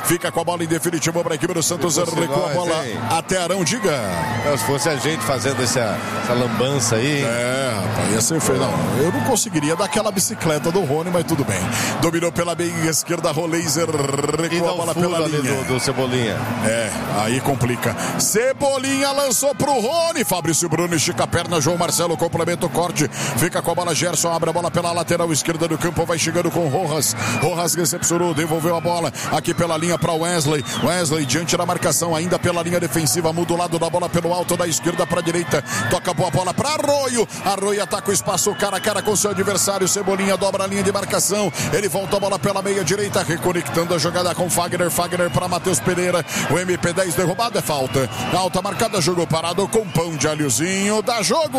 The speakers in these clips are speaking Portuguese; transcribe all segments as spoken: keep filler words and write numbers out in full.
fica com a bola em definitivo para a equipe do Santos, recua a bola hein? até Arão, diga. Não, se fosse a gente fazendo essa, essa lambança aí. É, rapaz, ia ser feio. Não, eu não conseguiria dar aquela bicicleta do Rony, mas tudo bem. Dominou pela meia esquerda, Roleiser, recua a bola pela linha. Do, do Cebolinha. É, aí complica. Cebolinha lançou pro Rony, Fabrício Bruno estica a perna, João Marcelo complementa o corte, fica com a bola, Gerson abre a bola pela lateral esquerda do campo, vai chegando com Rojas, Rojas recepcionou, devolveu a bola aqui pela linha para Wesley, Wesley diante da marcação, ainda pela linha defensiva, muda o lado da bola pelo alto da esquerda para a direita, toca boa bola para Arroio, Arroio ataca o espaço cara a cara com seu adversário, Cebolinha dobra a linha de marcação, ele volta a bola pela meia direita, reconectando a jogada com Fagner, Fagner para Matheus Pereira, o M P dez derrubado, é falta, alta marcada, jogo parado com pão de alhozinho, dá jogo!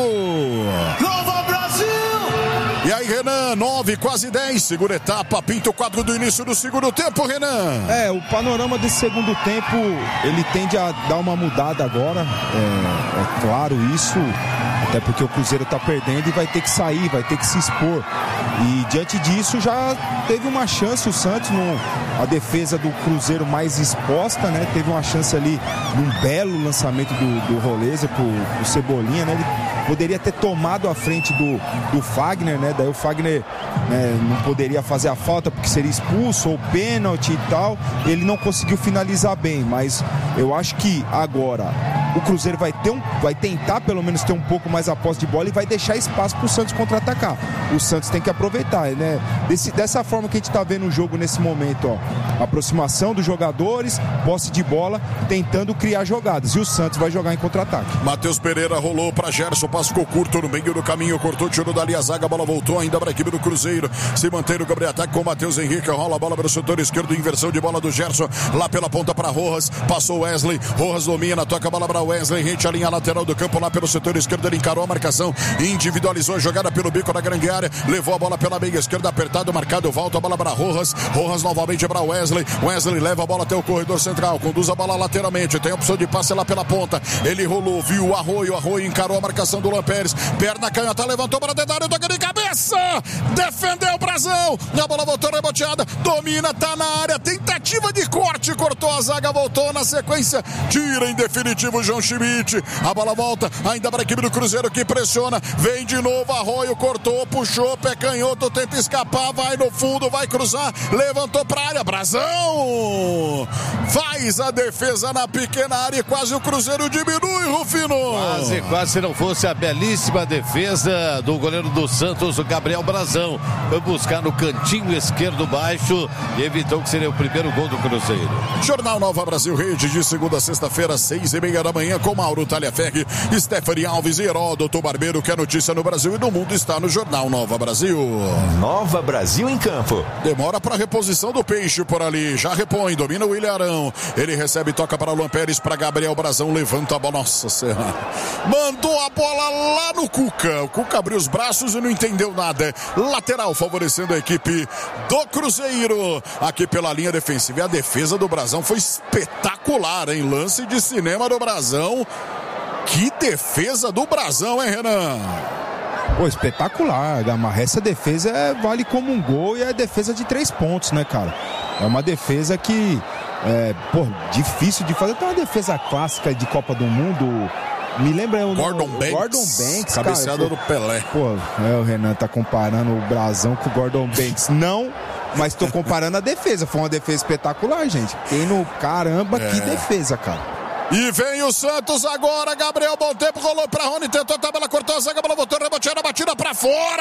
Nova Brasil! E aí, Renan, nove, quase dez, segunda etapa, pinta o quadro do início do segundo tempo, Renan. É, o panorama desse segundo tempo, ele tende a dar uma mudada agora, é, é claro isso, até porque o Cruzeiro tá perdendo e vai ter que sair, vai ter que se expor. E diante disso já teve uma chance o Santos, no, a defesa do Cruzeiro mais exposta, né? Teve uma chance ali num belo lançamento do, do Roleiser pro, pro Cebolinha, né? Ele poderia ter tomado a frente do, do Fagner, né? Daí o Fagner, né, não poderia fazer a falta porque seria expulso ou pênalti e tal. Ele não conseguiu finalizar bem, mas eu acho que agora o Cruzeiro vai ter um, vai tentar pelo menos ter um pouco mais a posse de bola e vai deixar espaço para o Santos contra-atacar. O Santos tem que aproveitar, né? Desse, dessa forma que a gente está vendo o jogo nesse momento, ó, aproximação dos jogadores, posse de bola, tentando criar jogadas. E o Santos vai jogar em contra-ataque. Matheus Pereira rolou para Gerson, passou curto no meio do caminho, cortou, tirou dali a zaga, a bola voltou ainda para a equipe do Cruzeiro. Se mantém no Gabriel-ataque com o Matheus Henrique, rola a bola para o setor esquerdo, inversão de bola do Gerson, lá pela ponta para Rojas, passou Wesley, Rojas domina, toca a bola para Wesley, rente a linha lateral do campo, lá pelo setor esquerdo, ele encarou a marcação, individualizou a jogada pelo bico da grande área, levou a bola pela meia esquerda, apertado, marcado, volta a bola para Rojas, Rojas novamente para Wesley, Wesley leva a bola até o corredor central, conduz a bola lateralmente, tem a opção de passe lá pela ponta, ele rolou, viu o Arroio, Arroio encarou a marcação do Lampérez, perna canhota, levantou para dentro da área, toca de cabeça, defendeu o Brazão, a bola voltou reboteada, domina, tá na área, tentativa de corte, cortou a zaga, voltou na sequência, tira em definitivo o João Schmidt, a bola volta, ainda para a equipe do Cruzeiro que pressiona, vem de novo, Arroio, cortou, puxou, pé canhoto, tenta escapar, vai no fundo, vai cruzar, levantou para a área, Brazão, faz a defesa na pequena área e quase o Cruzeiro diminui, Rufino. Quase, quase, se não fosse a belíssima defesa do goleiro do Santos, o Gabriel Brazão, foi buscar no cantinho esquerdo baixo e evitou que seria o primeiro gol do Cruzeiro. Jornal Nova Brasil Rede, de segunda a sexta-feira, seis e meia da manhã, com Mauro Talhaferri, Stephanie Alves e Heródoto Barbeiro, que a notícia no Brasil e no mundo está no Jornal Nova Brasil. Nova Brasil em campo. Demora para reposição do Peixe por ali, já repõe, domina o William Arão, ele recebe, toca para o Luan Pérez, para Gabriel Brazão, levanta a bola, nossa senhora, mandou a bola lá no Cuca, o Cuca abriu os braços e não entendeu nada, lateral favorecendo a equipe do Cruzeiro, aqui pela linha defensiva, e a defesa do Brazão foi espetacular, hein, lance de cinema do Brazão, que defesa do Brazão, hein, Renan? Pô, espetacular, Gamarra. Essa defesa é, vale como um gol e é defesa de três pontos, né, cara? É uma defesa que é, pô, difícil de fazer. Tem uma defesa clássica de Copa do Mundo. Me lembra o Gordon Banks, Gordon Banks, cabeceada do Pelé. Pô, é, o Renan tá comparando o Brazão com o Gordon Banks. Não, mas tô comparando a defesa. Foi uma defesa espetacular, gente. Tem no caramba, é. Que defesa, cara. E vem o Santos agora, Gabriel, bom tempo, rolou pra Rony, tentou a tabela, cortou a zaga, a bola voltou, reboteada, batida pra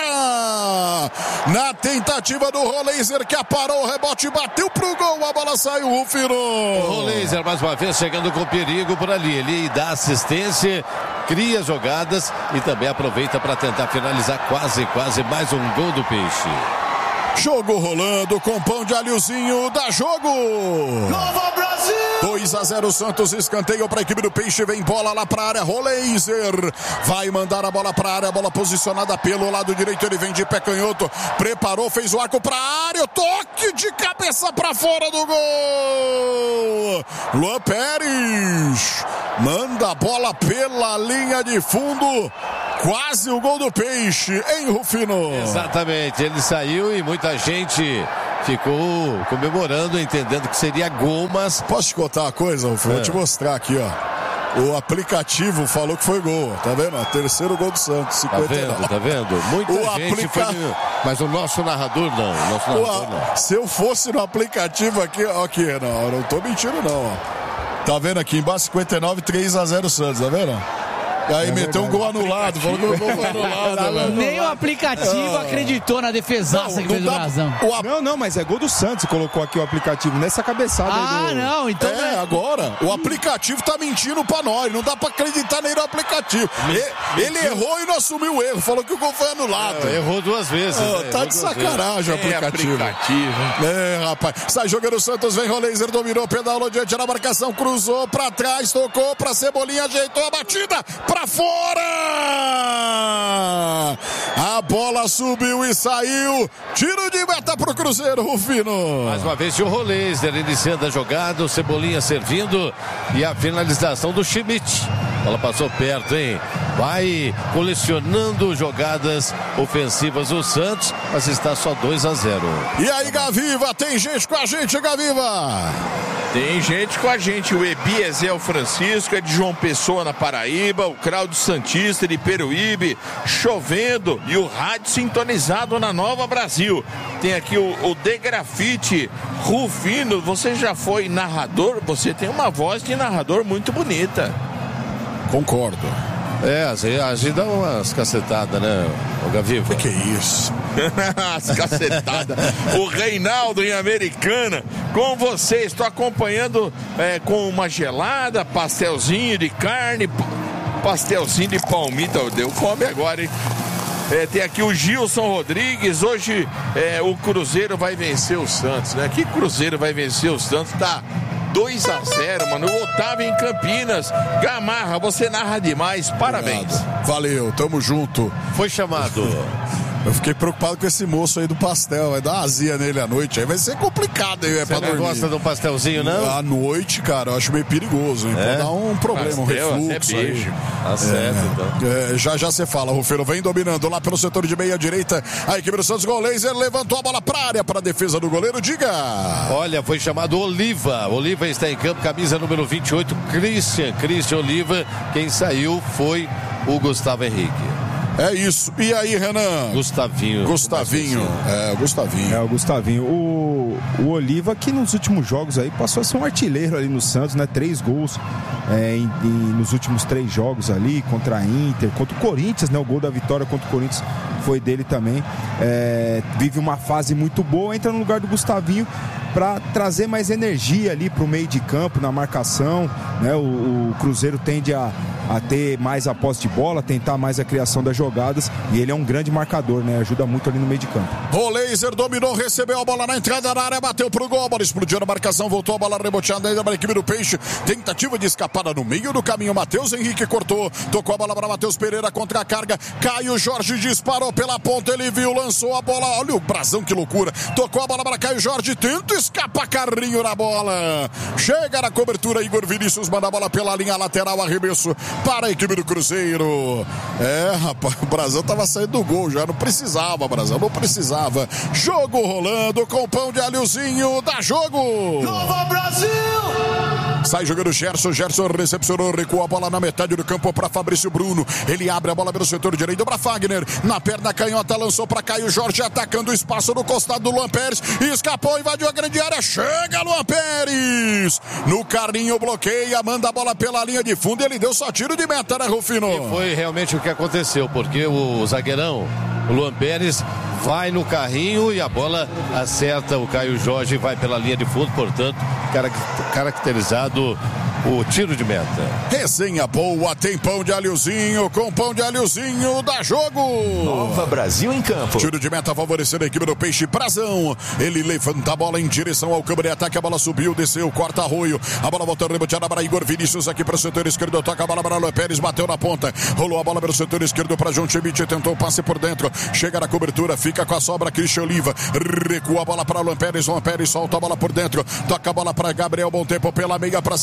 fora! Na tentativa do Roleiser, que aparou o rebote, bateu pro gol, a bola saiu, Rufino! O Roleiser, mais uma vez, chegando com perigo por ali, ele dá assistência, cria jogadas e também aproveita para tentar finalizar quase, quase mais um gol do Peixe. Jogo rolando com pão de alhozinho, dá jogo! Nova Brasil! dois a zero Santos, escanteio para a equipe do Peixe, vem bola lá para a área, Roleiser vai mandar a bola para a área, bola posicionada pelo lado direito, ele vem de pé canhoto, preparou, fez o arco para a área, o toque de cabeça para fora do gol! Luan Pérez manda a bola pela linha de fundo, quase o gol do Peixe, hein, Rufino? Exatamente, ele saiu e muita gente ficou comemorando, entendendo que seria gol, mas... Posso te contar uma coisa, Rufo? É. Vou te mostrar aqui, ó. O aplicativo falou que foi gol, tá vendo? Terceiro gol do Santos, cinquenta e nove. Tá vendo, tá vendo? Muita o gente aplica... foi... Mas o nosso narrador não, o nosso narrador o, não. Se eu fosse no aplicativo aqui, ó, aqui, não, eu não tô mentindo não, ó. Tá vendo aqui embaixo, cinquenta e nove, três a zero Santos, tá vendo? E aí é meteu um gol anulado, falou que o gol foi anulado. Velho. Nem o aplicativo ah. acreditou na defesaça não, que fez o Brazão. A... Não, não, mas é gol do Santos, colocou aqui o aplicativo nessa cabeçada ah, aí do... não, então... É, agora, o aplicativo tá mentindo pra nós, não dá pra acreditar nem no aplicativo. Ele, ele errou e não assumiu o erro, falou que o gol foi anulado. É, errou duas vezes. Oh, né? Tá de sacanagem o aplicativo. É, aplicativo. É, rapaz. Sai jogando o Santos, vem Roleiser, dominou, pedalou diante da marcação, cruzou pra trás, tocou pra Cebolinha, ajeitou a batida pra fora! A bola subiu e saiu. Tiro de meta pro Cruzeiro, Rufino. Mais uma vez o Roleiser iniciando a jogada, o Cebolinha servindo e a finalização do Schmidt. Ela passou perto, hein? Vai colecionando jogadas ofensivas o Santos, mas está só dois a zero. E aí, Gaviva, tem gente com a gente, Gaviva? Tem gente com a gente, o Ebiezel Francisco é de João Pessoa na Paraíba, o Claudio Santista de Peruíbe, chovendo e o rádio sintonizado na Nova Brasil. Tem aqui o, o De Grafite, Rufino, você já foi narrador? Você tem uma voz de narrador muito bonita. Concordo. É, a gente dá umas cacetadas, né, o Gaviva? O que, que é isso? As cacetadas. O Reinaldo em Americana, com você, estou acompanhando é, com uma gelada, pastelzinho de carne, pastelzinho de palmito, deu fome agora, hein? É, tem aqui o Gilson Rodrigues. Hoje é, o Cruzeiro vai vencer o Santos, né? Que Cruzeiro vai vencer o Santos? Tá dois a zero, mano. O Otávio em Campinas. Gamarra, você narra demais. Parabéns. Obrigado. Valeu, tamo junto. Foi chamado. Eu fiquei preocupado com esse moço aí do pastel. Vai dar uma azia nele à noite. Aí vai ser complicado aí, é pra dormir. Você não gosta de um pastelzinho, não? À noite, cara, eu acho meio perigoso, hein? É? Pode dar um problema, pastel, um refluxo aí. Tá certo, é, então. É, já já você fala, Rufino. Vem dominando lá pelo setor de meia direita. A equipe do Santos Roleiser levantou a bola pra área, pra defesa do goleiro. Diga! Olha, foi chamado Oliva. Oliva está em campo, camisa número vinte e oito, Christian. Christian Oliva. Quem saiu foi o Gustavo Henrique. É isso. E aí, Renan? Gustavinho. Gustavinho. É, o Gustavinho. É, o Gustavinho. O, o Oliva, que nos últimos jogos aí passou a ser um artilheiro ali no Santos, né? Três gols é, em, em, nos últimos três jogos ali, contra a Inter, contra o Corinthians, né? O gol da vitória contra o Corinthians foi dele também. É, vive uma fase muito boa, entra no lugar do Gustavinho para trazer mais energia ali para o meio de campo, na marcação, né? O, o Cruzeiro tende a, a ter mais a posse de bola, tentar mais a criação das jogadas, e ele é um grande marcador, né? Ajuda muito ali no meio de campo. Roleiser dominou, recebeu a bola na entrada da área, bateu pro gol, a bola explodiu na marcação, voltou a bola reboteada ainda para a equipe do Peixe, tentativa de escapada no meio do caminho, Matheus Henrique cortou, tocou a bola para Matheus Pereira contra a carga, Caio Jorge disparou pela ponta, ele viu, lançou a bola, olha o Brazão, que loucura, tocou a bola para Caio Jorge, tenta escapa Carrinho na bola, chega na cobertura, Igor Vinícius manda a bola pela linha lateral, arremesso para a equipe do Cruzeiro. É, rapaz, o Brazão tava saindo do gol já, não precisava, Brazão, não precisava. Jogo rolando com o pão de alhozinho, dá jogo! Nova Brasil! Sai jogando o Gerson, Gerson recepcionou, recua a bola na metade do campo para Fabrício Bruno, ele abre a bola pelo setor direito para Fagner, na perna canhota lançou para Caio Jorge, atacando o espaço no costado do Luan Pérez, escapou, invadiu a grande área, chega Luan Pérez, no carrinho bloqueia, manda a bola pela linha de fundo, ele deu só tiro de meta, né, Rufino? E foi realmente o que aconteceu, porque o zagueirão, o Luan Pérez, vai no carrinho e a bola acerta o Caio Jorge e vai pela linha de fundo, portanto, caracterizado o tiro de meta. Resenha boa, tem pão de alhozinho, com pão de alhozinho, dá jogo! Nova Brasil em campo. Tiro de meta favorecendo a equipe do Peixe, Brazão. Ele levanta a bola em direção ao câmara de ataque, a bola subiu, desceu, corta arroio. A bola voltou reboteada para Igor Vinícius aqui para o setor esquerdo, toca a bola para Luan Pérez, bateu na ponta, rolou a bola pelo setor esquerdo para João Schmidt, tentou o passe por dentro, chega na cobertura, fica com a sobra, Christian Oliva, recua a bola para Luan Pérez, Luan Pérez solta a bola por dentro, toca a bola para Gabriel Bom Tempo pela meia para Cebolinha,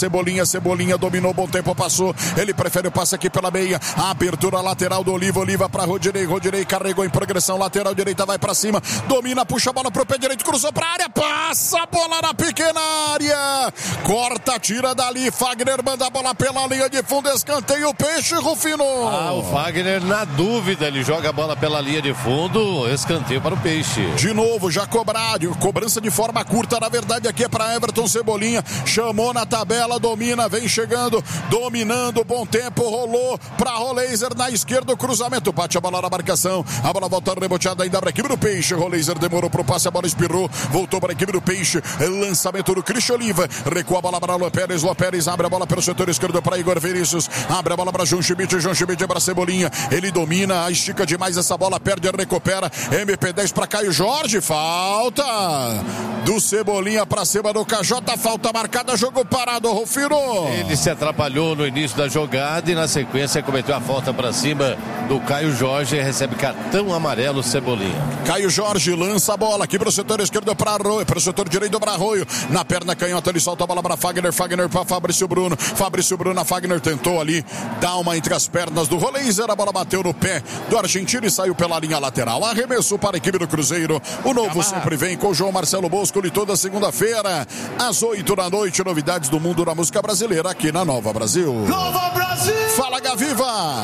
Cebolinha dominou, bom tempo, passou. Ele prefere o passe aqui pela meia. A abertura lateral do Oliva. Oliva para Rodinei. Rodinei carregou em progressão. Lateral direita vai para cima. Domina, puxa a bola pro pé direito. Cruzou pra área. Passa a bola na pequena área. Corta, tira dali. Fagner manda a bola pela linha de fundo. Escanteio, Peixe, Rufino. Ah, o Fagner na dúvida. Ele joga a bola pela linha de fundo. Escanteio para o Peixe. De novo, já cobrado. Cobrança de forma curta. Na verdade, aqui é para Everton Cebolinha. Chamou na tabela, domina, vem chegando, dominando, bom tempo, rolou para Roleiser na esquerda, o cruzamento, bate a bola na marcação, a bola volta reboteada ainda para a equipe do Peixe. Roleiser demorou pro passe, a bola espirrou, voltou para a equipe do Peixe, lançamento do Cristian Oliva, recua a bola para Lô Pérez, Lô Pérez abre a bola pelo setor esquerdo para Igor Vinícius, abre a bola para João Schmidt, João Schmidt para Cebolinha, ele domina, estica demais essa bola, perde, recupera, M P dez para Caio Jorge, falta do Cebolinha para cima do K J, falta marcada, jogo parado, Rufino. Ele se atrapalhou no início da jogada e na sequência cometeu a falta para cima do Caio Jorge e recebe cartão amarelo, Cebolinha. Caio Jorge lança a bola aqui para o setor esquerdo para Arroio, para o setor direito para Arroio, na perna canhota ele solta a bola para Fagner, Fagner para Fabrício Bruno, Fabrício Bruno, a Fagner tentou ali, dá uma entre as pernas do Roleiser, a bola bateu no pé do argentino e saiu pela linha lateral, arremesso para a equipe do Cruzeiro, o novo sempre vem com o João Marcelo Bosco e toda segunda-feira, às oito da noite, novidades do mundo da música brasileira aqui na Nova Brasil. Nova Brasil! Fala, Gaviva!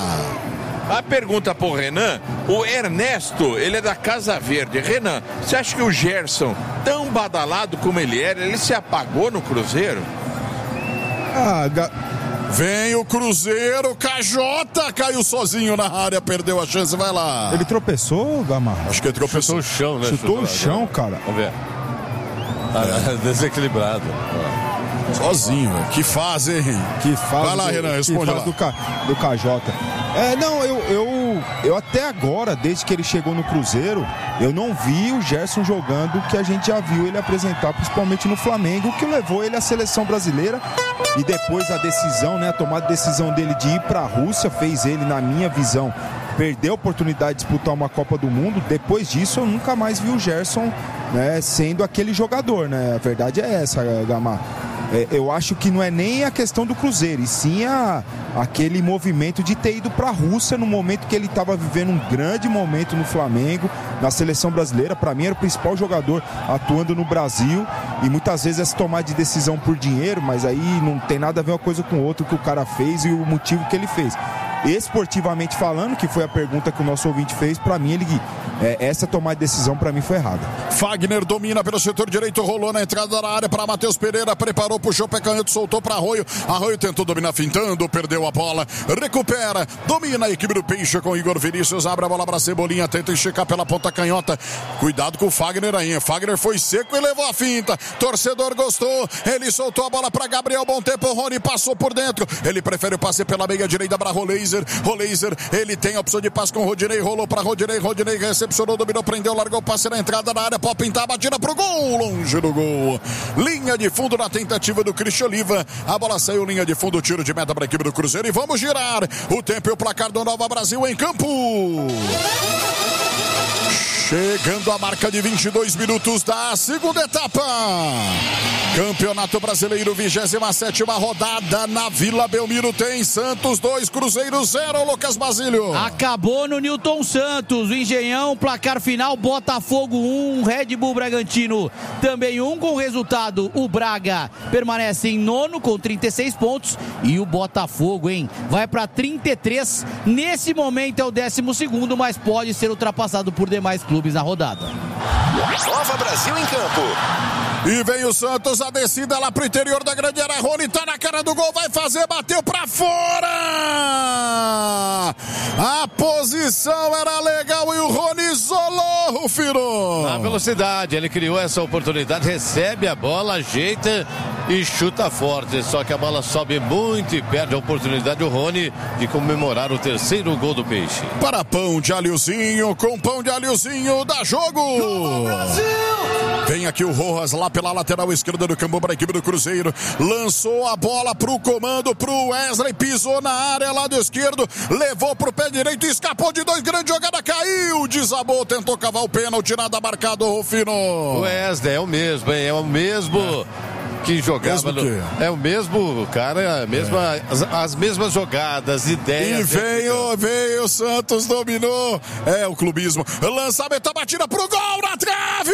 A pergunta pro Renan, o Ernesto, ele é da Casa Verde. Renan, você acha que o Gerson, tão badalado como ele era, ele se apagou no Cruzeiro? Ah, ga... Vem o Cruzeiro, K J caiu sozinho na área, perdeu a chance, vai lá. Ele tropeçou, Gamarra? Acho que ele tropeçou. Chutou o chão, né? Chutou, Chutou o chão, né? Cara. Vamos ver. Ah, desequilibrado. Sozinho, que fase, hein? Que fase. Vai lá, do, Renan, responde lá. Do, K, do K J. É, não, eu, eu, eu até agora, desde que ele chegou no Cruzeiro, eu não vi o Gerson jogando o que a gente já viu ele apresentar, principalmente no Flamengo, o que levou ele à seleção brasileira e depois a decisão, né, a tomada de decisão dele de ir para a Rússia, fez ele, na minha visão, perder a oportunidade de disputar uma Copa do Mundo. Depois disso, eu nunca mais vi o Gerson, né, sendo aquele jogador, né? A verdade é essa, Gamar. É, eu acho que não é nem a questão do Cruzeiro, e sim a, aquele movimento de ter ido para a Rússia no momento que ele estava vivendo um grande momento no Flamengo, na seleção brasileira. Para mim era o principal jogador atuando no Brasil, e muitas vezes essa tomada de decisão por dinheiro, mas aí não tem nada a ver uma coisa com outra que o cara fez e o motivo que ele fez. Esportivamente falando, que foi a pergunta que o nosso ouvinte fez, para mim ele é, essa tomada de decisão para mim foi errada. Fagner domina pelo setor direito, rolou na entrada da área para Matheus Pereira, preparou, puxou pé canhoto, soltou para Arroio, Arroio tentou dominar fintando, perdeu a bola, recupera, domina a equipe do Peixe com Igor Vinícius, abre a bola para Cebolinha, tenta esticar pela ponta canhota, cuidado com o Fagner aí, Fagner foi seco e levou a finta, torcedor gostou, ele soltou a bola para Gabriel, bom tempo, o Rony passou por dentro, ele prefere o passe pela meia direita para Roleiser, Roleiser, ele tem a opção de passe com o Rodinei, rolou para Rodinei, Rodinei recepcionou, dominou, prendeu, largou o passe na entrada da área, pode pintar, batida pro gol, longe do gol, linha de fundo na tentativa do Cristian Oliva, a bola saiu, linha de fundo, tiro de meta para a equipe do Cruzeiro e vamos girar o tempo e o placar do Nova Brasil em campo. Chegando a marca de vinte e dois minutos da segunda etapa. Campeonato Brasileiro, vigésima sétima rodada na Vila Belmiro. Tem Santos dois, Cruzeiro zero, Lucas Basílio. Acabou no Newton Santos, o Engenhão, placar final, Botafogo um, Red Bull Bragantino também um, com o resultado, o Braga permanece em nono com trinta e seis pontos e o Botafogo, hein, vai para trinta e três, nesse momento é o décimo segundo, mas pode ser ultrapassado por demais clubes na rodada. Nova Brasil em campo. E vem o Santos, a descida lá pro interior da grande área. Rony tá na cara do gol, vai fazer, bateu pra fora! A posição era legal e o Rony isolou, Rufino. Na velocidade, ele criou essa oportunidade, recebe a bola, ajeita e chuta forte. Só que a bola sobe muito e perde a oportunidade do Rony de comemorar o terceiro gol do Peixe. Para pão de alhozinho, com pão de alhozinho, dá jogo! Vem aqui o Rojas lá pela lateral esquerda do campo para a equipe do Cruzeiro. Lançou a bola pro comando, pro Wesley, pisou na área, lado esquerdo, levou pro pé direito, escapou de dois, grande jogada, caiu, desabou, tentou cavar o pênalti, nada marcado, Rufino. O Wesley é o mesmo, hein? É o mesmo. que jogava Mesmo no... É o mesmo cara, a mesma, é. as, as mesmas jogadas, ideias. E veio, veio, o Santos dominou. É o clubismo. Lançamento, a batida pro gol na trave!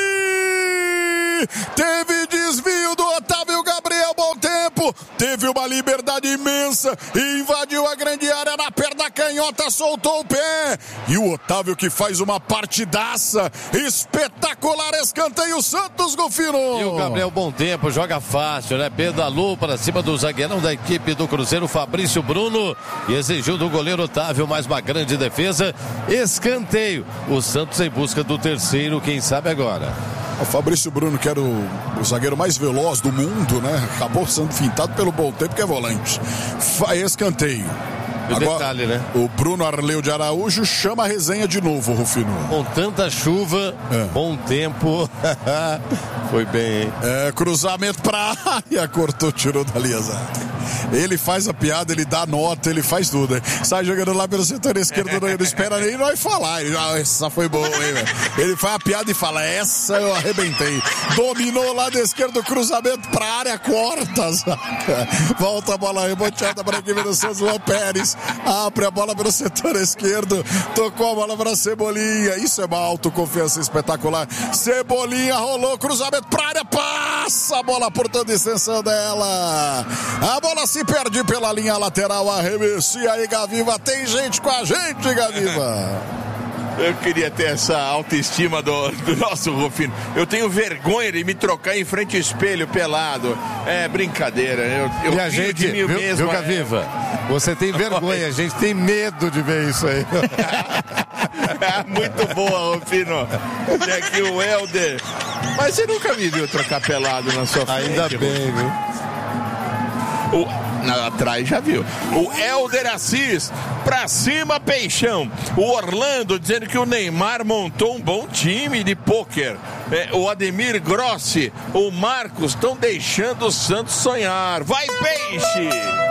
Teve desvio do Otávio Gabriel, bom tempo. Teve uma liberdade imensa. Invadiu a grande área na perna canhota, soltou o pé. E o Otávio que faz uma partidaça espetacular, escanteio Santos, Golfino. E o Gabriel, bom tempo, joga fácil, né? Pedalou para cima do zagueirão da equipe do Cruzeiro, Fabrício Bruno, e exigiu do goleiro Otávio mais uma grande defesa. Escanteio. O Santos em busca do terceiro, quem sabe agora. O Fabrício Bruno, que era o, o zagueiro mais veloz do mundo, né? Acabou sendo fintado pelo bom tempo, que é volante. Fa escanteio. O Agora, detalhe, né? O Bruno Arleu de Araújo chama a resenha de novo, Rufino. Com tanta chuva, é. bom tempo. Foi bem, hein? É, cruzamento pra área, cortou, tirou da linha. Ele faz a piada, ele dá nota, ele faz tudo, hein? Sai jogando lá pelo setor esquerdo, não, não espera nem nós falar. Ele, ah, essa foi boa, hein, velho? Ele faz a piada e fala, essa eu arrebentei. Dominou lá do esquerdo, cruzamento pra área, corta. Volta a bola reboteada para a equipe do Santos, João Pérez. Abre a bola pelo setor esquerdo, tocou a bola para Cebolinha. Isso é uma autoconfiança espetacular. Cebolinha rolou, cruzamento pra área, passa a bola por toda a extensão dela. A bola se perde pela linha lateral, arremesso. E aí, Gaviva, tem gente com a gente, Gaviva. Eu queria ter essa autoestima do, do nosso Rufino. Eu tenho vergonha de me trocar em frente ao espelho pelado. É brincadeira. Eu, eu e a gente, de mim viu, mesmo, viu, Gaviva? É... Você tem vergonha, a gente tem medo de ver isso aí. É muito boa, Rufino. Tem aqui o Helder. Mas você nunca me viu trocar pelado na sua frente. Ainda bem, viu? O... Na, atrás já viu. O Helder Assis, pra cima, Peixão. O Orlando dizendo que o Neymar montou um bom time de pôquer. É, o Ademir Grossi, o Marcos estão deixando o Santos sonhar. Vai, Peixe!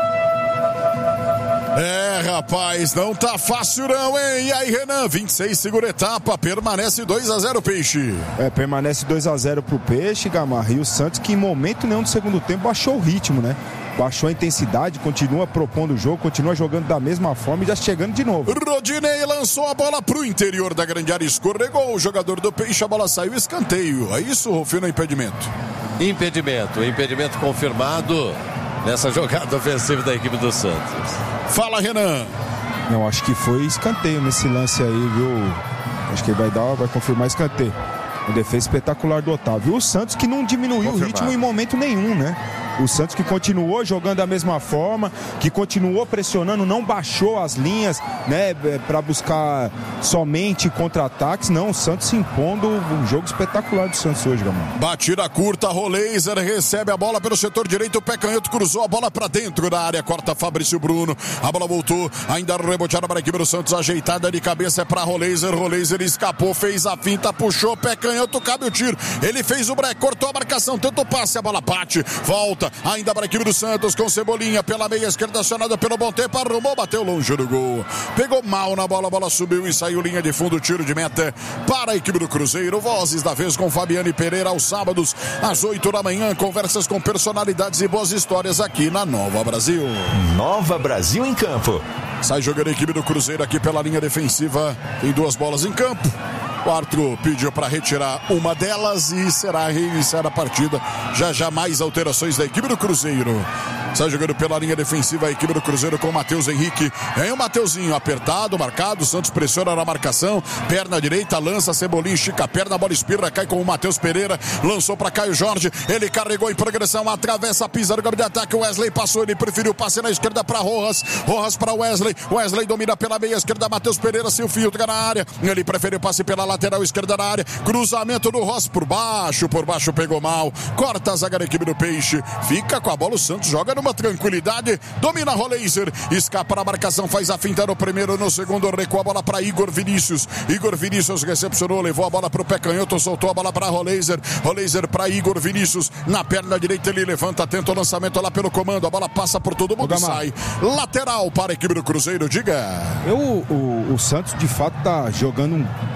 É, rapaz, não tá fácil não, hein? E aí, Renan, vinte e seis, segura etapa, permanece dois a zero, Peixe. É, permanece dois a zero pro Peixe, Gamarra, e o Santos que em momento nenhum do segundo tempo baixou o ritmo, né? Baixou a intensidade, continua propondo o jogo, continua jogando da mesma forma e já chegando de novo. Rodinei lançou a bola pro interior da grande área, escorregou o jogador do Peixe, a bola saiu, escanteio. É isso, Rufino, impedimento? Impedimento, impedimento confirmado nessa jogada ofensiva da equipe do Santos. Fala, Renan. Não, acho que foi escanteio nesse lance aí, viu? Acho que vai dar, vai confirmar escanteio. Uma defesa espetacular do Otávio. O Santos que não diminuiu Confirmado. o ritmo em momento nenhum, né? O Santos que continuou jogando da mesma forma, que continuou pressionando, não baixou as linhas, né, para buscar somente contra-ataques. Não, o Santos se impondo, um jogo espetacular do Santos hoje, Gamão. Batida curta, Roleiser recebe a bola pelo setor direito, o pé canhoto cruzou a bola para dentro da área, corta Fabrício Bruno, a bola voltou, ainda reboteada para a equipe do Santos, ajeitada de cabeça é para Roleiser, Roleiser escapou, fez a finta, puxou, pé canhoto, cabe o tiro, ele fez o break, cortou a marcação, tentou passe, a bola bate, volta, ainda para a equipe do Santos com Cebolinha pela meia esquerda, acionada pelo bom tempo, arrumou, bateu longe do gol, pegou mal na bola, a bola subiu e saiu linha de fundo, tiro de meta para a equipe do Cruzeiro. Vozes da vez com Fabiane Pereira aos sábados às oito da manhã, conversas com personalidades e boas histórias aqui na Nova Brasil. Nova Brasil em campo. Sai jogando a equipe do Cruzeiro aqui pela linha defensiva, tem duas bolas em campo. O árbitro pediu para retirar uma delas e será reiniciada a partida. Já já mais alterações da equipe do Cruzeiro. Sai jogando pela linha defensiva a equipe do Cruzeiro com o Matheus Henrique. Vem o Mateuzinho apertado, marcado. O Santos pressiona na marcação. Perna direita, lança Cebolinha, estica a perna, a bola espirra, cai com o Matheus Pereira. Lançou para Caio Jorge. Ele carregou em progressão, atravessa a pisa do campo de ataque. O Wesley passou, ele preferiu passe na esquerda para Rojas. Rojas para Wesley. Wesley domina pela meia esquerda. Matheus Pereira se infiltra na área. Ele preferiu passe pela lateral esquerda na área. Cruzamento do Ross por baixo. Por baixo pegou mal. Corta a zaga da equipe do Peixe. Fica com a bola. O Santos joga no uma tranquilidade, domina Roleiser, escapa na marcação, faz a finta no primeiro, no segundo, recua a bola para Igor Vinícius, Igor Vinícius recepcionou, levou a bola para o pé canhoto, soltou a bola para Roleiser, Roleiser para Igor Vinícius, na perna direita ele levanta, tenta o lançamento lá pelo comando, a bola passa por todo mundo e sai, lateral para a equipe do Cruzeiro, diga. Eu, o, o Santos de fato tá jogando, fazendo um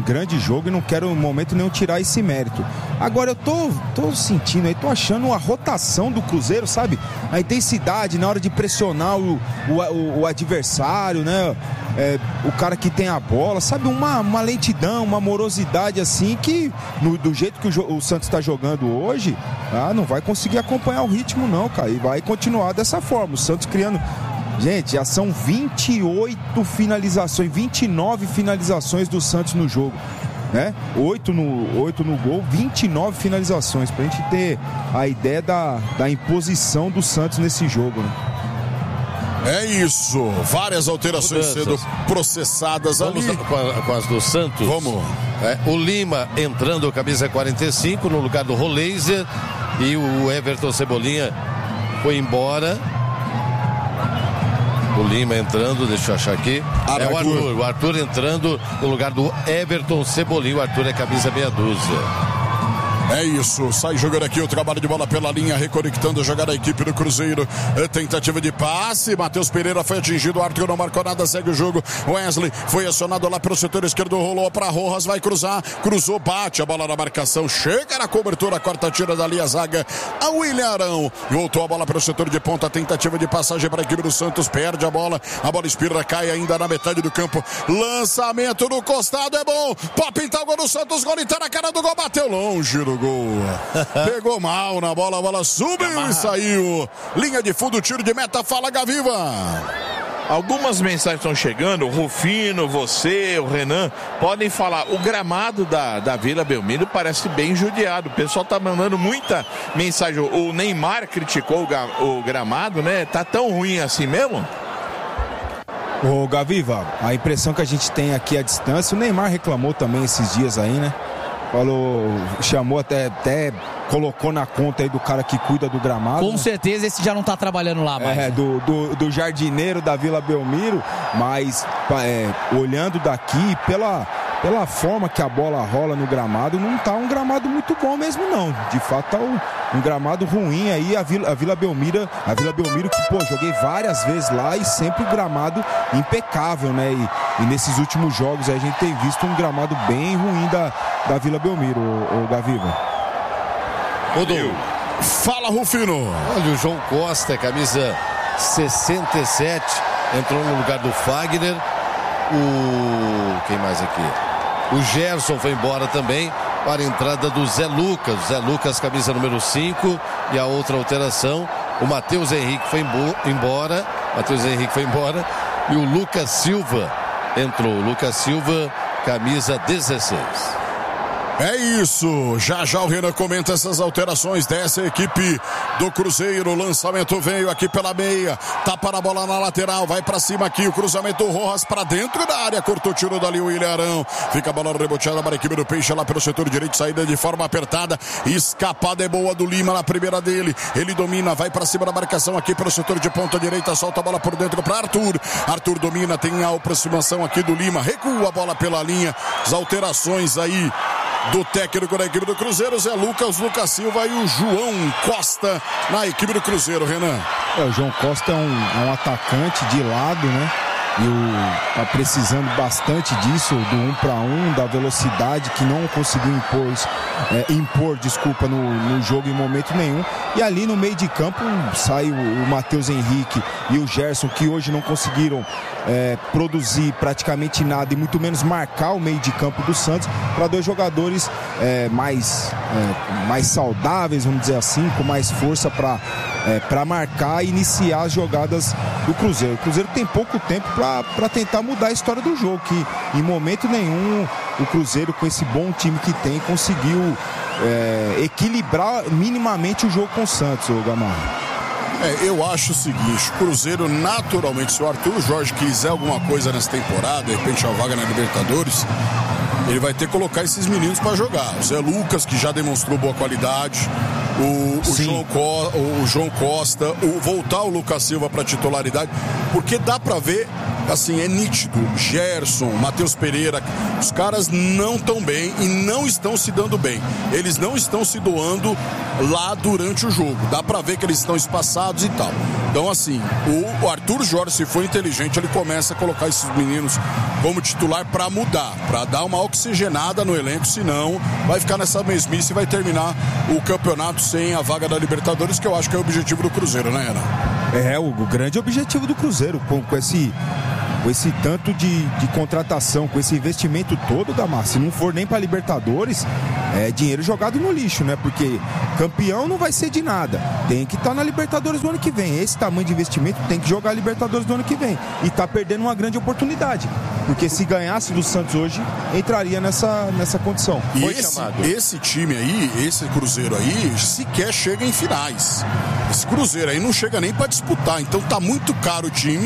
grande jogo e não quero em momento nenhum tirar esse mérito. Agora eu tô, tô sentindo aí, tô achando a rotação do Cruzeiro, sabe? A intensidade na hora de pressionar o, o, o, o adversário, né? É, o cara que tem a bola, sabe? Uma, uma lentidão, uma morosidade assim que no, do jeito que o, o Santos está jogando hoje, ah, não vai conseguir acompanhar o ritmo não, cara, e vai continuar dessa forma. O Santos criando... Gente, já são vinte e oito finalizações, vinte e nove finalizações do Santos no jogo, né? oito no, oito no gol, vinte e nove finalizações, pra gente ter a ideia da, da imposição do Santos nesse jogo, né? É isso, várias alterações sendo processadas Vamos ali. Com, a, com as do Santos. Vamos. É, o Lima entrando, camisa quarenta e cinco, no lugar do Roleiser. E o Everton Cebolinha foi embora. O Lima entrando, deixa eu achar aqui. Arthur. É o Arthur. O Arthur entrando no lugar do Everton Cebolinha. O Arthur é camisa meia dúzia. É isso, sai jogando aqui o trabalho de bola pela linha, reconectando a jogada da equipe do Cruzeiro. Tentativa de passe, Matheus Pereira foi atingido, Arthur não marcou nada, segue o jogo. Wesley foi acionado lá pelo setor esquerdo, rolou para Rojas, vai cruzar, cruzou, bate a bola na marcação, chega na cobertura, a quarta tira dali a zaga, a William Arão. Voltou a bola para o setor de ponta, tentativa de passagem para a equipe do Santos, perde a bola, a bola espirra, cai ainda na metade do campo, lançamento no costado, é bom, pode pintar o gol do Santos, gol tá na cara do gol, bateu longe do gol. Pegou mal na bola, a bola subiu e saiu. Linha de fundo, tiro de meta, fala Gaviva. Algumas mensagens estão chegando, o Rufino, você, o Renan, podem falar. O gramado da, da Vila Belmiro parece bem judiado. O pessoal tá mandando muita mensagem. O Neymar criticou o, ga, o gramado, né? Tá tão ruim assim mesmo? Ô Gaviva, a impressão que a gente tem aqui à distância, o Neymar reclamou também esses dias aí, né? Falou, chamou até, até colocou na conta aí do cara que cuida do gramado. Com certeza esse já não tá trabalhando lá mais. É, do, do, do jardineiro da Vila Belmiro, mas é, olhando daqui, pela, pela forma que a bola rola no gramado, não tá um gramado muito bom mesmo não. De fato tá um, um gramado ruim aí, a Vila, a Vila Belmiro, a Vila Belmiro que, pô, joguei várias vezes lá e sempre o gramado impecável, né? E, e nesses últimos jogos a gente tem visto um gramado bem ruim da, da Vila Belmiro, o, o Gaviva. Rodou. Fala, Rufino. Olha o João Costa, camisa sessenta e sete, entrou no lugar do Fagner. O... quem mais aqui? O Gerson foi embora também para a entrada do Zé Lucas. Zé Lucas, camisa número cinco. E a outra alteração, o Matheus Henrique foi embora. Matheus Henrique foi embora. E o Lucas Silva entrou. Lucas Silva, camisa dezesseis. É isso, já já o Renan comenta essas alterações dessa equipe do Cruzeiro. O lançamento veio aqui pela meia, tapa na bola na lateral, vai pra cima aqui, o cruzamento Rojas pra dentro da área, cortou, tirou dali o William Arão, fica a bola reboteada para a equipe do Peixe lá pelo setor direito, saída de forma apertada, escapada é boa do Lima na primeira dele, ele domina, vai pra cima da marcação aqui pelo setor de ponta direita, solta a bola por dentro pra Arthur, Arthur domina, tem a aproximação aqui do Lima, recua a bola pela linha, as alterações aí do técnico da equipe do Cruzeiro, Zé Lucas, Lucas Silva e o João Costa na equipe do Cruzeiro, Renan. É, o João Costa é um, é um atacante de lado, né? E o, tá precisando bastante disso, do um para um, da velocidade que não conseguiu impor, é, impor desculpa, no, no jogo em momento nenhum. E ali no meio de campo sai o, o Matheus Henrique e o Gerson, que hoje não conseguiram é, produzir praticamente nada e muito menos marcar o meio de campo do Santos, para dois jogadores é, mais, é, mais saudáveis, vamos dizer assim, com mais força para é, para marcar e iniciar as jogadas do Cruzeiro. O Cruzeiro tem pouco tempo para tentar mudar a história do jogo, que em momento nenhum o Cruzeiro, com esse bom time que tem, conseguiu é, equilibrar minimamente o jogo com o Santos, o Gamarra. É, eu acho o seguinte, o Cruzeiro naturalmente, se o Arthur Jorge quiser alguma coisa nessa temporada, de repente a vaga na Libertadores, ele vai ter que colocar esses meninos para jogar. O Zé Lucas, que já demonstrou boa qualidade, o, o, João, Co, o João Costa, o, voltar o Lucas Silva para titularidade, porque dá para ver assim, é nítido. Gerson, Matheus Pereira, os caras não estão bem e não estão se dando bem. Eles não estão se doando lá durante o jogo. Dá pra ver que eles estão espaçados e tal. Então, assim, o Arthur Jorge, se for inteligente, ele começa a colocar esses meninos como titular pra mudar, pra dar uma oxigenada no elenco, senão vai ficar nessa mesmice e vai terminar o campeonato sem a vaga da Libertadores, que eu acho que é o objetivo do Cruzeiro, né, Ana? É, o, o grande objetivo do Cruzeiro, com, com esse... com esse tanto de, de contratação, com esse investimento todo, Gamar, se não for nem para Libertadores, é dinheiro jogado no lixo, né? Porque campeão não vai ser de nada. Tem que estar tá na Libertadores do ano que vem. Esse tamanho de investimento tem que jogar a Libertadores do ano que vem. E tá perdendo uma grande oportunidade. Porque se ganhasse do Santos hoje, entraria nessa, nessa condição. E Foi esse, chamado. esse time aí, esse Cruzeiro aí, sequer chega em finais. Esse Cruzeiro aí não chega nem para disputar. Então tá muito caro o time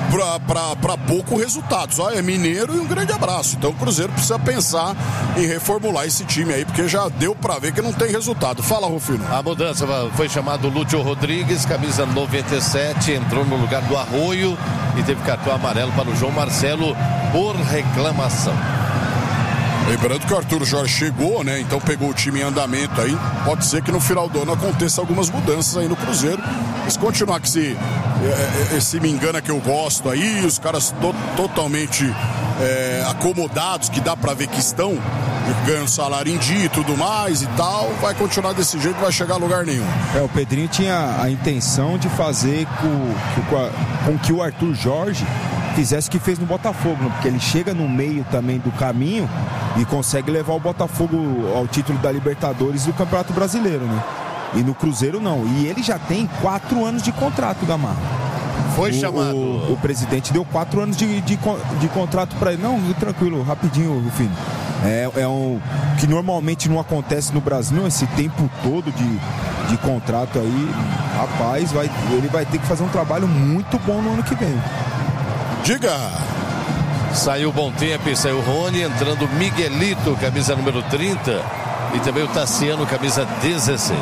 para pouco resultado. Só é mineiro e um grande abraço. Então o Cruzeiro precisa pensar em reformular esse time aí, porque já deu para ver que não tem resultado. Fala, Rufino. A mudança foi chamado Lúcio Rodrigues, camisa noventa e sete, entrou no lugar do Arroio e teve cartão amarelo para o João Marcelo por reclamação. Lembrando que o Arthur Jorge chegou, né? Então pegou o time em andamento aí. Pode ser que no final do ano aconteça algumas mudanças aí no Cruzeiro. Se continuar com esse, esse me engana que eu gosto aí, os caras to, totalmente é, acomodados, que dá pra ver que estão ganhando salário em dia e tudo mais e tal, vai continuar desse jeito, não vai chegar a lugar nenhum. É, o Pedrinho tinha a intenção de fazer com, com, com que o Arthur Jorge fizesse o que fez no Botafogo, né? Porque ele chega no meio também do caminho e consegue levar o Botafogo ao título da Libertadores e do Campeonato Brasileiro, né? E no Cruzeiro não. E ele já tem quatro anos de contrato, Gamarra. Foi o, chamado. O, o presidente deu quatro anos de, de, de contrato para ele. Não, tranquilo, rapidinho, Rufino. É, é um que normalmente não acontece no Brasil, esse tempo todo de, de contrato aí. Rapaz, vai, ele vai ter que fazer um trabalho muito bom no ano que vem. Diga! Saiu o Bom Tempo e saiu o Rony, entrando Miguelito, camisa número trinta, e também o Tassiano, camisa dezesseis.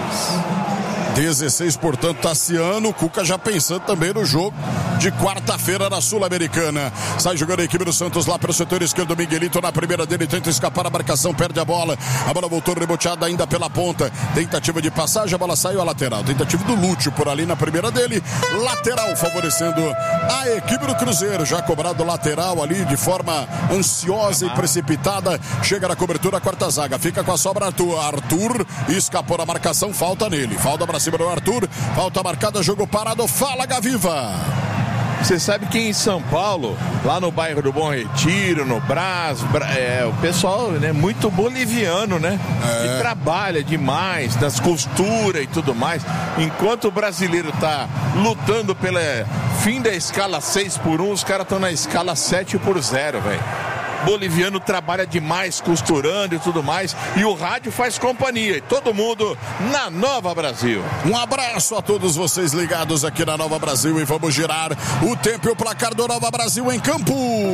dezesseis, portanto, Tassiano. Cuca já pensando também no jogo de quarta-feira na Sul-Americana. Sai jogando a equipe do Santos lá pelo setor esquerdo. Miguelito na primeira dele, tenta escapar a marcação, perde a bola. A bola voltou reboteada ainda pela ponta. Tentativa de passagem, a bola saiu à lateral. Tentativa do Lúcio por ali na primeira dele. Lateral favorecendo a equipe do Cruzeiro. Já cobrado lateral ali de forma ansiosa e precipitada. Chega na cobertura a quarta zaga. Fica com a sobra Arthur. Arthur escapou da marcação, falta nele. Falta pra cima do Arthur. Falta marcada, jogo parado. Fala, Gaviva. Você sabe que em São Paulo, lá no bairro do Bom Retiro, no Brás, é, o pessoal é né, muito boliviano, né? É. E trabalha demais nas costuras e tudo mais. Enquanto o brasileiro tá lutando pelo fim da escala seis por um, os caras estão na escala sete por zero, velho. Boliviano trabalha demais, costurando e tudo mais. E o rádio faz companhia. E todo mundo na Nova Brasil. Um abraço a todos vocês ligados aqui na Nova Brasil. E vamos girar o tempo e o placar do Nova Brasil em campo.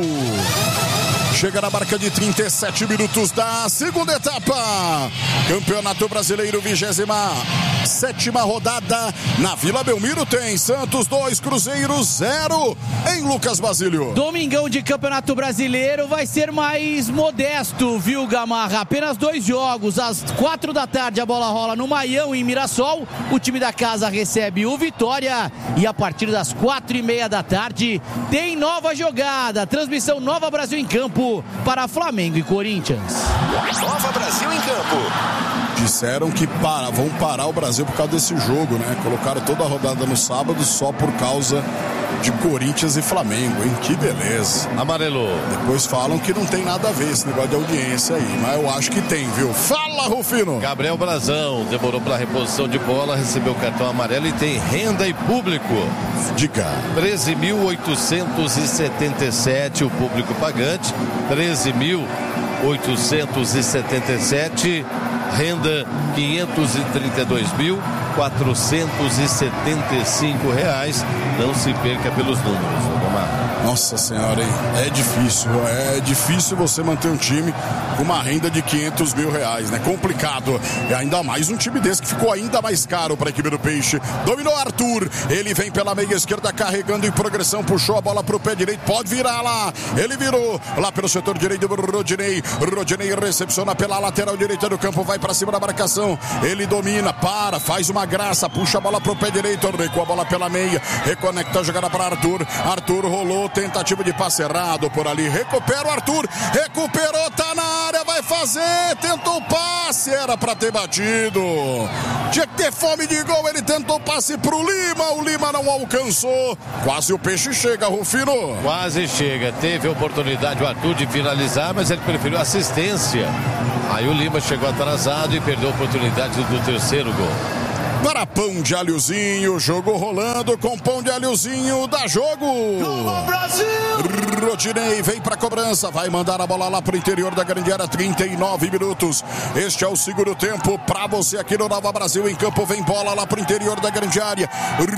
Chega na marca de trinta e sete minutos da segunda etapa. Campeonato Brasileiro, vigésima sétima rodada. Na Vila Belmiro tem Santos dois, Cruzeiro zero em Lucas Basílio. Domingão de Campeonato Brasileiro vai ser mais modesto, viu, Gamarra? Apenas dois jogos. Às quatro da tarde a bola rola no Maião, em Mirassol. O time da casa recebe o Vitória. E a partir das quatro e meia da tarde tem nova jogada. Transmissão Nova Brasil em campo para Flamengo e Corinthians. Nova Brasil em campo. Disseram que para, vão parar o Brasil por causa desse jogo, né? Colocaram toda a rodada no sábado só por causa de Corinthians e Flamengo, hein? Que beleza. Amarelo. Depois falam que não tem nada a ver esse negócio de audiência aí, mas eu acho que tem, viu? Fala, Rufino! Gabriel Brazão demorou para a reposição de bola, recebeu o cartão amarelo e tem renda e público. Diga. treze mil oitocentos e setenta e sete o público pagante, treze mil oitocentos e setenta e sete, renda quinhentos e trinta e dois mil quatrocentos e setenta e cinco reais. Não se perca pelos números, vamos lá. Nossa senhora, hein? É difícil, é difícil você manter um time com uma renda de quinhentos mil reais, né? Complicado. E ainda mais um time desse que ficou ainda mais caro para a equipe do Peixe. Dominou Arthur, ele vem pela meia esquerda carregando em progressão, puxou a bola para o pé direito, pode virar lá. Ele virou lá pelo setor direito do Rodinei. Rodinei recepciona pela lateral direita do campo, vai para cima da marcação. Ele domina, para, faz uma graça, puxa a bola para o pé direito, recua a bola pela meia, reconecta a jogada para Arthur. Arthur rolou, tentativa de passe errado por ali, recupera o Arthur, recuperou, tá na área, vai fazer, tentou o passe, era pra ter batido, tinha que ter fome de gol, ele tentou o passe pro Lima, o Lima não alcançou, quase o Peixe chega, Rufino. Quase chega, teve a oportunidade o Arthur de finalizar, mas ele preferiu assistência, aí o Lima chegou atrasado e perdeu a oportunidade do terceiro gol. Para Pão de Alhozinho, jogo rolando com Pão de Alhozinho, dá jogo. Brasil! Rodinei vem para cobrança, vai mandar a bola lá para o interior da grande área, trinta e nove minutos. Este é o segundo tempo para você aqui no Nova Brasil em campo, vem bola lá para o interior da grande área.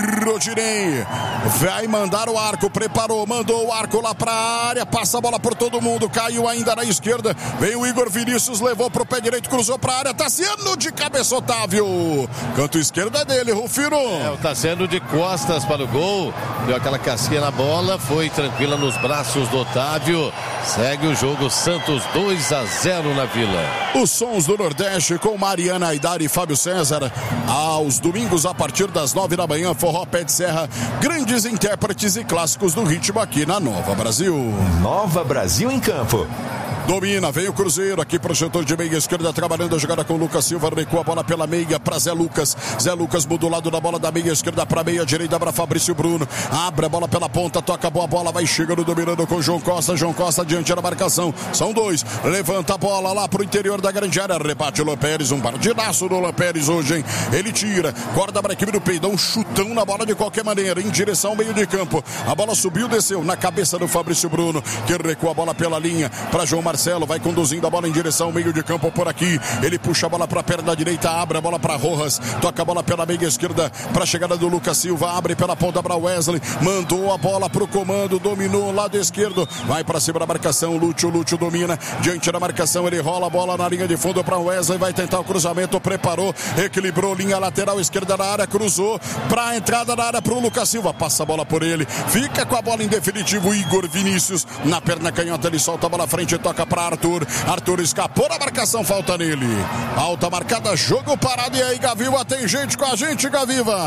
Rodinei vai mandar o arco, preparou, mandou o arco lá para a área, passa a bola por todo mundo, caiu ainda na esquerda, vem o Igor Vinícius, levou para o pé direito, cruzou para a área, Tassiano de cabeça, Otávio, canto esquerdo é dele, Rufino. É, o Tassiano de costas para o gol, deu aquela casquinha na bola, foi tranquila nos braços do Otávio, segue o jogo, Santos dois a zero na Vila. Os sons do Nordeste com Mariana Aidar e Fábio César, aos domingos a partir das nove da manhã, Forró Pé de Serra, grandes intérpretes e clássicos do ritmo aqui na Nova Brasil. Nova Brasil em campo. Domina, vem o Cruzeiro aqui para o setor de meia esquerda, trabalhando a jogada com o Lucas Silva, recua a bola pela meia para Zé Lucas, Zé Lucas modulado da bola da meia esquerda para meia direita para Fabrício Bruno, abre a bola pela ponta, toca a boa bola, vai chegando, dominando com João Costa, João Costa diante da marcação, são dois, levanta a bola lá para o interior da grande área, rebate o Lampérez, um partidaço do Lampérez hoje, hein? Ele tira, corta para a equipe do Peidão, um chutão na bola de qualquer maneira, em direção ao meio de campo, a bola subiu, desceu na cabeça do Fabrício Bruno, que recua a bola pela linha para João Marcelo. Marcelo vai conduzindo a bola em direção ao meio de campo por aqui. Ele puxa a bola para a perna direita, abre a bola para Rojas, toca a bola pela meia esquerda para a chegada do Lucas Silva, abre pela ponta para Wesley, mandou a bola para o comando, dominou lado esquerdo, vai para cima da marcação, Lúcio, Lúcio domina, diante da marcação, ele rola a bola na linha de fundo para Wesley, vai tentar o cruzamento, preparou, equilibrou, linha lateral esquerda da área, cruzou para a entrada da área para o Lucas Silva, passa a bola por ele, fica com a bola em definitivo, Igor Vinícius, na perna canhota, ele solta a bola à frente e toca para Arthur, Arthur escapou da marcação, falta nele, alta marcada, jogo parado, e aí Gaviva, tem gente com a gente, Gaviva?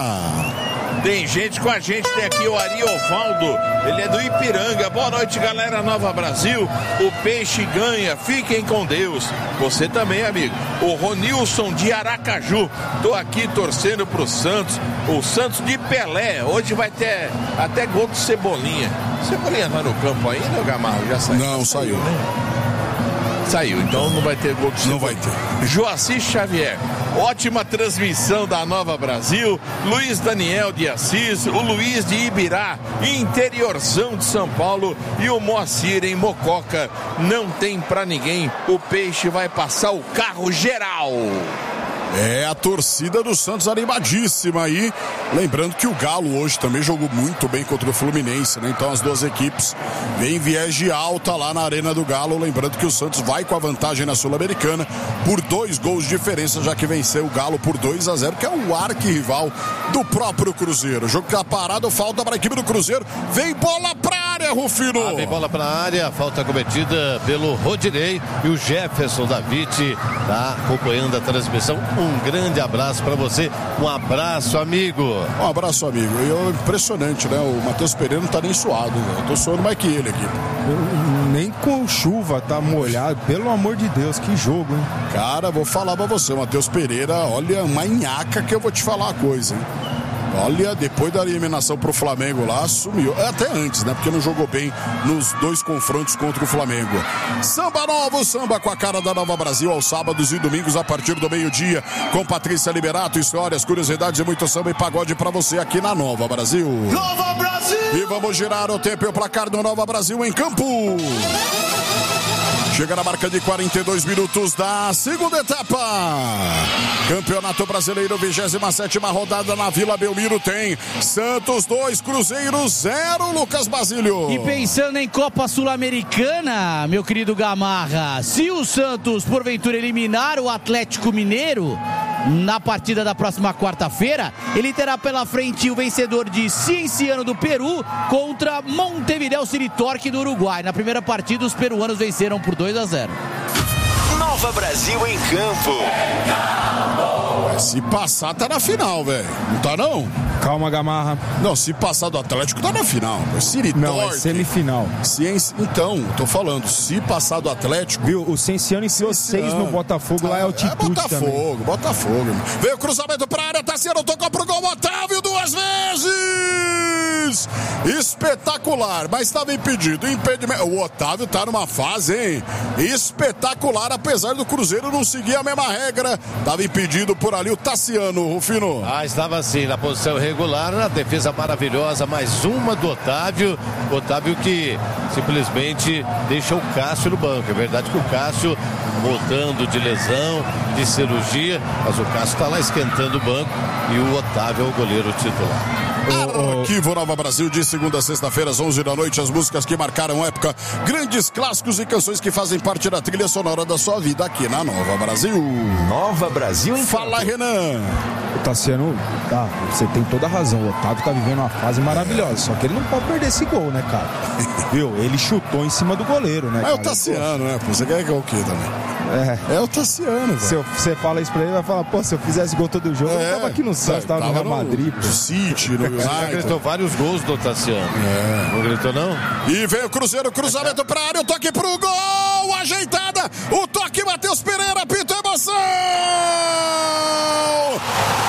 Tem gente com a gente, tem aqui o Ari Ovaldo, ele é do Ipiranga. Boa noite, galera, Nova Brasil, o Peixe ganha, fiquem com Deus, você também, amigo. O Ronilson de Aracaju, tô aqui torcendo pro Santos, o Santos de Pelé, hoje vai ter até gol de Cebolinha. Cebolinha tá no campo ainda, Gamarro? Já saiu? Não, saiu. Saiu, então não vai ter gol de Cebolinha. Não vai ter. Joacir Xavier, ótima transmissão da Nova Brasil. Luiz Daniel de Assis, o Luiz de Ibirá, interiorzão de São Paulo, e o Moacir em Mococa. Não tem pra ninguém, o Peixe vai passar o carro geral. É a torcida do Santos animadíssima aí. Lembrando que o Galo hoje também jogou muito bem contra o Fluminense, né? Então as duas equipes vêm em viés de alta lá na Arena do Galo. Lembrando que o Santos vai com a vantagem na Sul-Americana por dois gols de diferença, já que venceu o Galo por dois a zero, que é o arquirrival do próprio Cruzeiro. O jogo que tá parado, falta para a equipe do Cruzeiro. Vem bola pra área, Rufino! Ah, vem bola pra área, falta cometida pelo Rodinei, e o Jefferson David tá acompanhando a transmissão. Um grande abraço para você, um abraço, amigo. Um abraço, amigo. E é impressionante, né? O Matheus Pereira não tá nem suado, né? Eu tô suando mais que ele aqui. Nem com chuva tá molhado, pelo amor de Deus, que jogo, hein? Cara, vou falar pra você, o Matheus Pereira, olha, uma nhaca que eu vou te falar uma coisa, hein? Olha, depois da eliminação pro Flamengo lá, sumiu. Até antes, né? Porque não jogou bem nos dois confrontos contra o Flamengo. Samba novo, samba com a cara da Nova Brasil, aos sábados e domingos a partir do meio-dia, com Patrícia Liberato, histórias, curiosidades e muito samba e pagode pra você aqui na Nova Brasil. Nova Brasil! E vamos girar o tempo e o placar do Nova Brasil em campo. Chega na marca de quarenta e dois minutos da segunda etapa. Campeonato Brasileiro, vigésima sétima rodada na Vila Belmiro. Tem Santos dois, Cruzeiro zero, Lucas Basílio. E pensando em Copa Sul-Americana, meu querido Gamarra, se o Santos porventura eliminar o Atlético Mineiro na partida da próxima quarta-feira, ele terá pela frente o vencedor de Cienciano do Peru contra Montevideo City Torque do Uruguai. Na primeira partida, os peruanos venceram por dois a zero. Nova Brasil em campo. Se passar, tá na final, velho. Não tá, não? Calma, Gamarra. Não, se passar do Atlético, tá na final. City Não, Torque. é semifinal. Ciência... Então, tô falando, se passar do Atlético... Viu, o Cienciano enfiou seis no Botafogo, lá é altitude é Botafogo, também. Botafogo. Irmão. Veio o cruzamento pra área, Tassiano tocou pro gol, Otávio duas vezes! Espetacular, mas estava impedido. Impedimento. O Otávio tá numa fase, hein? Espetacular, apesar do Cruzeiro não seguir a mesma regra. Tava impedido por ali o Tassiano, Rufino. Ah, estava assim, na posição regular, na defesa maravilhosa, mais uma do Otávio. Otávio que simplesmente deixa o Cássio no banco. É verdade que o Cássio voltando de lesão, de cirurgia, mas o Cássio está lá esquentando o banco e o Otávio é o goleiro titular. Arquivo Nova Brasil, de segunda a sexta-feira, às onze da noite, as músicas que marcaram época, grandes clássicos e canções que fazem parte da trilha sonora da sua vida aqui na Nova Brasil. Nova Brasil em Fala, campo. Renan. O Tassiano, tá, você tem toda a razão. O Otávio tá vivendo uma fase maravilhosa. Só que ele não pode perder esse gol, né, cara? Viu? Ele chutou em cima do goleiro, né? É o cara? Tassiano, né? Você quer que é o quê também? É. É o Tassiano, Se eu- você fala isso pra ele, vai falar, pô, se eu fizesse gol todo jogo, eu tava aqui no Santos, tava no Real Madrid, pô. City, no Ele já gritou United. vários gols do Tassiano. É. Não gritou, não? E vem o Cruzeiro, cruzamento pra área, o toque pro gol, ajeitada, o toque, Matheus Pereira, apita emoção!